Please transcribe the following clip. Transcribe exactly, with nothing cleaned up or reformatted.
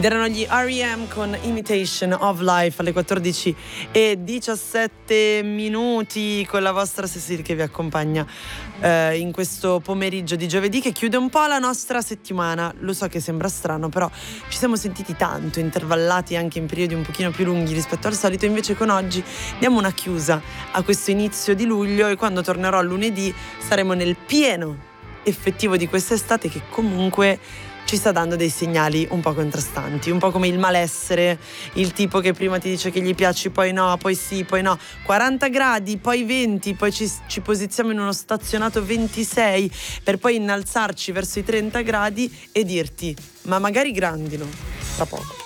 Ed erano gli R E M con Imitation of Life alle quattordici e diciassette minuti, con la vostra Cecil che vi accompagna eh, in questo pomeriggio di giovedì che chiude un po' la nostra settimana. Lo so che sembra strano, però ci siamo sentiti tanto, intervallati anche in periodi un pochino più lunghi rispetto al solito. Invece con oggi diamo una chiusa a questo inizio di luglio e quando tornerò lunedì saremo nel pieno effettivo di quest'estate che comunque ci sta dando dei segnali un po' contrastanti, un po' come il malessere, il tipo che prima ti dice che gli piaci, poi no, poi sì, poi no, quaranta gradi, poi venti, poi ci, ci posizioniamo in uno stazionato ventisei per poi innalzarci verso i trenta gradi e dirti ma magari grandino tra poco.